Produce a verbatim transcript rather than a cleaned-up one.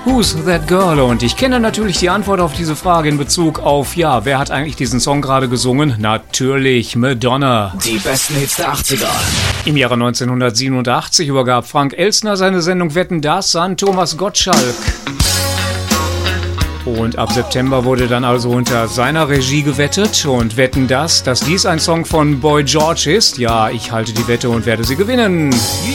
Who's That Girl? Und ich kenne natürlich die Antwort auf diese Frage in Bezug auf, ja, wer hat eigentlich diesen Song gerade gesungen? Natürlich Madonna. Die besten Hits der achtziger. Im Jahre neunzehnhundertsiebenundachtzig übergab Frank Elstner seine Sendung Wetten, dass an Thomas Gottschalk. Und ab September wurde dann also unter seiner Regie gewettet und Wetten, dass, dass dies ein Song von Boy George ist. Ja, ich halte die Wette und werde sie gewinnen.